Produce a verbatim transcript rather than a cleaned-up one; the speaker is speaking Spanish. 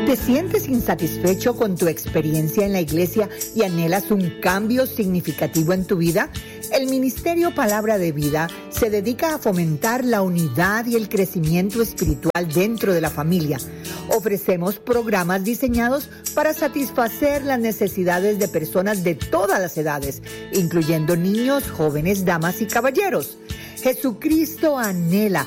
¿Te sientes insatisfecho con tu experiencia en la iglesia y anhelas un cambio significativo en tu vida? El Ministerio Palabra de Vida se dedica a fomentar la unidad y el crecimiento espiritual dentro de la familia. Ofrecemos programas diseñados para satisfacer las necesidades de personas de todas las edades, incluyendo niños, jóvenes, damas y caballeros. Jesucristo anhela